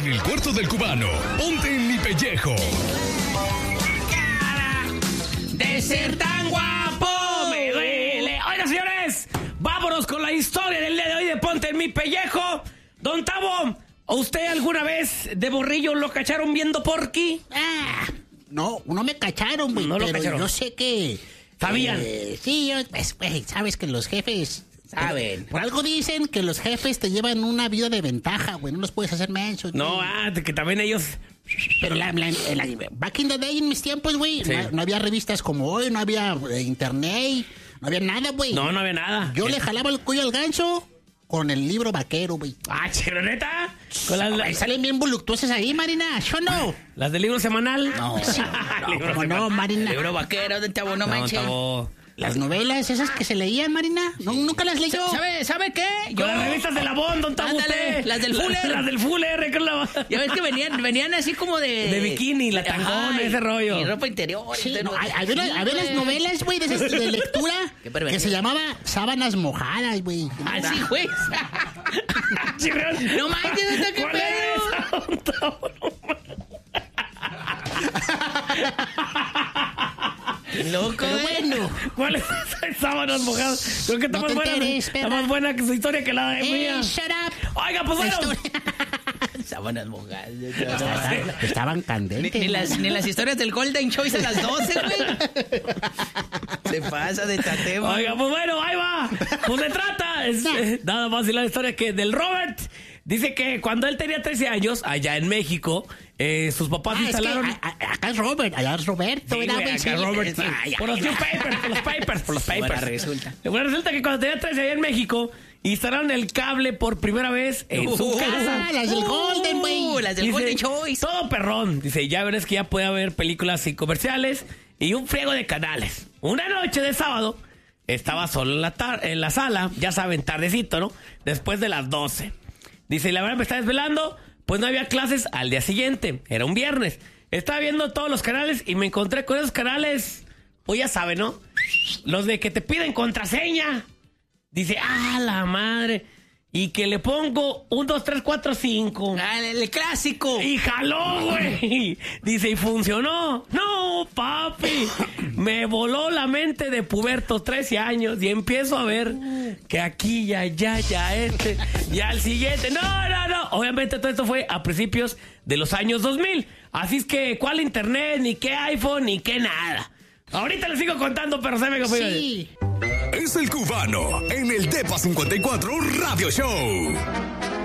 En el cuarto del cubano, ponte en mi pellejo. De ser tan guapo me duele. Oigan, señores, vámonos con la historia del día de hoy de Ponte en mi pellejo. Don Tavo, ¿usted alguna vez de morrillo lo cacharon viendo Porky? No me cacharon, güey, No lo pero cacharon. yo sé que... ¿Sabían? Sí, pues, güey, sabes que los jefes... Saben. Por algo dicen que los jefes te llevan una vida de ventaja, güey, no los puedes hacer mensos. No, que también ellos... Pero back in the day, en mis tiempos, güey, Sí. no había revistas como hoy, no había internet, no había nada, güey. No había nada. Yo le jalaba el cuello al ganso con el libro vaquero, güey. Chico, neta. Con Ay, salen bien voluptuosas ahí, Marina. ¿Yo no? las del libro semanal. No, sí. Libro ¿Cómo semanal. no, Marina? Libro vaquero, de Tavo, no manches. Tavo. Las novelas esas que se leían, Marina. No, nunca las leyó. ¿Sabe qué? Con las revistas de Labón, Don Tavo, Ándale, usted. las del Fuller. Las del Fuller, que Ya ves que venían así como de bikini, la tangona, ese rollo. Y ropa interior. Sí, entonces, no, había las novelas, güey, de esas de lectura Qué pervertido. que se llamaba Sábanas Mojadas, güey. Así, güey. No manches, ¿esto qué ¿Cuál es pedo? esa, Don Tavo? Loco, Pero bueno. ¿Cuál es esa sábanas mojadas? Creo que está No más te buena. enteres, Está perra. más buena que su historia que la de mía. Shut up. Oiga, pues bueno. Sábanas mojadas. Estaban candentes. Ni las historias del Golden Choice a las 12, güey. Se pasa de tateo. Oiga, pues bueno, ahí va. Pues se trata. Nada más y la historia que del Robert. Dice que cuando él tenía 13 años, allá en México, sus papás instalaron... acá es Robert, allá es Roberto. Sí, era, güey, güey, acá sí. Robert, por los newspapers, por los papers. Ahora resulta. Bueno, resulta que cuando tenía 13 allá en México, instalaron el cable por primera vez en su casa. Las del Golden, güey. Las del Dice, Golden Choice. todo perrón. Dice, ya verás que ya puede haber películas y comerciales y un friego de canales. Una noche de sábado, estaba solo en la sala, ya saben, tardecito, ¿no? Después de las 12. Dice, y la verdad me está desvelando, pues no había clases al día siguiente. Era un viernes. Estaba viendo todos los canales y me encontré con esos canales, pues ya saben, ¿no? Los de que te piden contraseña. Dice, la madre. Y que le pongo 1, 2, 3, 4, 5. El clásico. Y jaló, güey. Dice, ¿y funcionó? No, papi. Me voló la mente de puberto, 13 años. Y empiezo a ver que aquí, ya, al siguiente. No. Obviamente todo esto fue a principios de los años 2000. Así es que, ¿cuál internet? Ni qué iPhone, ni qué nada. Ahorita les sigo contando, pero se me que Sí. Es el cubano en el Depa 54 Radio Show.